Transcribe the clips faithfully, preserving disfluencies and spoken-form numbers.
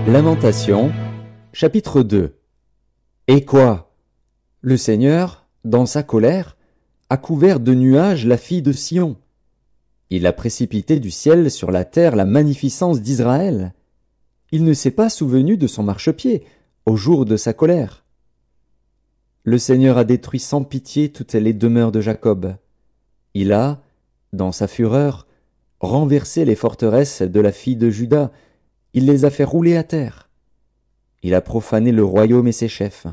Lamentations, chapitre deux. Et quoi? Le Seigneur, dans sa colère, a couvert de nuages la fille de Sion. Il a précipité du ciel sur la terre la magnificence d'Israël. Il ne s'est pas souvenu de son marchepied au jour de sa colère. Le Seigneur a détruit sans pitié toutes les demeures de Jacob. Il a, dans sa fureur, renversé les forteresses de la fille de Juda. Il les a fait rouler à terre. Il a profané le royaume et ses chefs.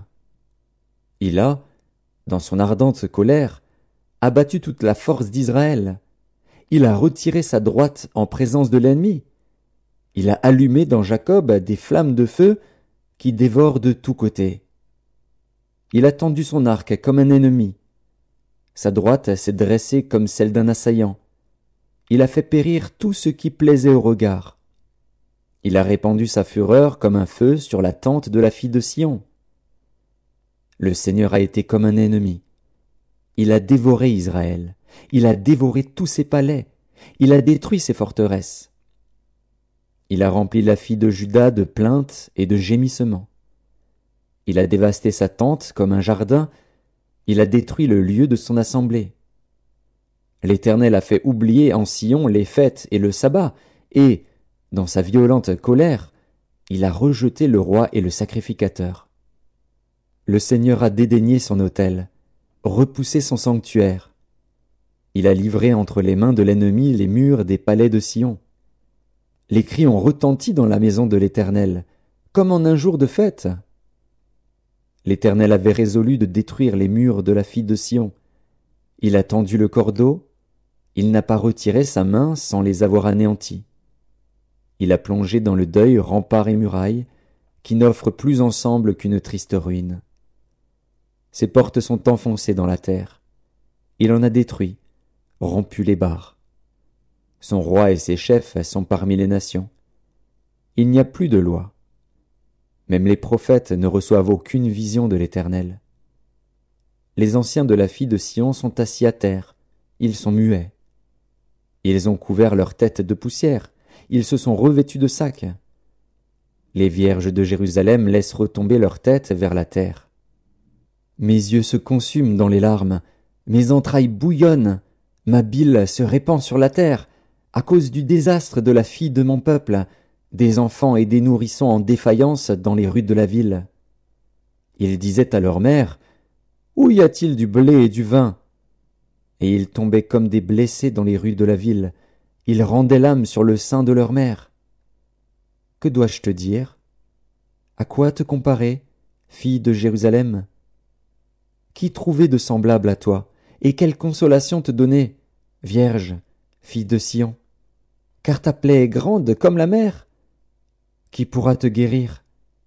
Il a, dans son ardente colère, abattu toute la force d'Israël. Il a retiré sa droite en présence de l'ennemi. Il a allumé dans Jacob des flammes de feu qui dévorent de tous côtés. Il a tendu son arc comme un ennemi. Sa droite s'est dressée comme celle d'un assaillant. Il a fait périr tout ce qui plaisait au regard. Il a répandu sa fureur comme un feu sur la tente de la fille de Sion. Le Seigneur a été comme un ennemi. Il a dévoré Israël. Il a dévoré tous ses palais. Il a détruit ses forteresses. Il a rempli la fille de Juda de plaintes et de gémissements. Il a dévasté sa tente comme un jardin. Il a détruit le lieu de son assemblée. L'Éternel a fait oublier en Sion les fêtes et le sabbat, et, dans sa violente colère, il a rejeté le roi et le sacrificateur. Le Seigneur a dédaigné son autel, repoussé son sanctuaire. Il a livré entre les mains de l'ennemi les murs des palais de Sion. Les cris ont retenti dans la maison de l'Éternel, comme en un jour de fête. L'Éternel avait résolu de détruire les murs de la fille de Sion. Il a tendu le cordeau, il n'a pas retiré sa main sans les avoir anéantis. Il a plongé dans le deuil remparts et murailles, qui n'offrent plus ensemble qu'une triste ruine. Ses portes sont enfoncées dans la terre. Il en a détruit, rompu les barres. Son roi et ses chefs sont parmi les nations. Il n'y a plus de loi. Même les prophètes ne reçoivent aucune vision de l'Éternel. Les anciens de la fille de Sion sont assis à terre. Ils sont muets. Ils ont couvert leur tête de poussière. Ils se sont revêtus de sacs. Les vierges de Jérusalem laissent retomber leur tête vers la terre. Mes yeux se consument dans les larmes, mes entrailles bouillonnent, ma bile se répand sur la terre, à cause du désastre de la fille de mon peuple, des enfants et des nourrissons en défaillance dans les rues de la ville. Ils disaient à leur mère, « Où y a-t-il du blé et du vin ?» Et ils tombaient comme des blessés dans les rues de la ville. Ils rendaient l'âme sur le sein de leur mère. Que dois-je te dire? À quoi te comparer, fille de Jérusalem? Qui trouvait de semblable à toi, et quelle consolation te donner, vierge, fille de Sion? Car ta plaie est grande comme la mer. Qui pourra te guérir?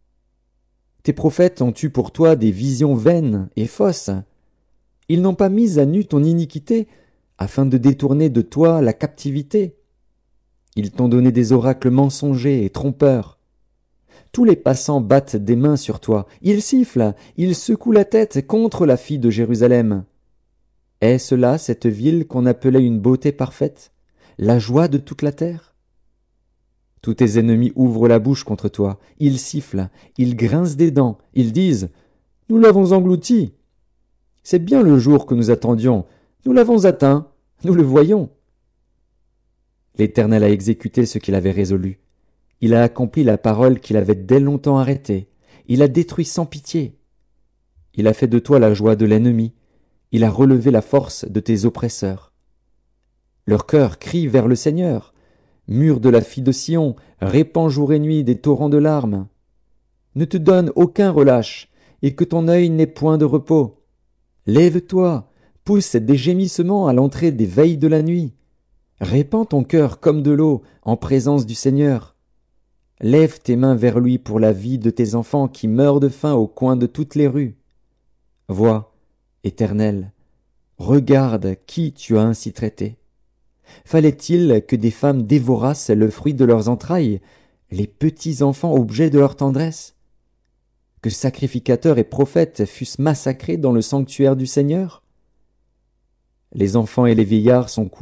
Tes prophètes ont eu pour toi des visions vaines et fausses. Ils n'ont pas mis à nu ton iniquité, afin de détourner de toi la captivité. Ils t'ont donné des oracles mensongers et trompeurs. Tous les passants battent des mains sur toi, ils sifflent, ils secouent la tête contre la fille de Jérusalem. Est-ce là cette ville qu'on appelait une beauté parfaite, la joie de toute la terre? Tous tes ennemis ouvrent la bouche contre toi, ils sifflent, ils grincent des dents, ils disent « Nous l'avons englouti. C'est bien le jour que nous attendions, nous l'avons atteint, nous le voyons. » L'Éternel a exécuté ce qu'il avait résolu. Il a accompli la parole qu'il avait dès longtemps arrêtée. Il a détruit sans pitié. Il a fait de toi la joie de l'ennemi. Il a relevé la force de tes oppresseurs. Leur cœur crie vers le Seigneur. Mur de la fille de Sion, répand jour et nuit des torrents de larmes. Ne te donne aucun relâche, et que ton œil n'ait point de repos. Lève-toi, pousse des gémissements à l'entrée des veilles de la nuit. Répands ton cœur comme de l'eau en présence du Seigneur. Lève tes mains vers lui pour la vie de tes enfants qui meurent de faim au coin de toutes les rues. Vois, Éternel, regarde qui tu as ainsi traité. Fallait-il que des femmes dévorassent le fruit de leurs entrailles, les petits enfants objets de leur tendresse? Que sacrificateurs et prophètes fussent massacrés dans le sanctuaire du Seigneur? Les enfants et les vieillards sont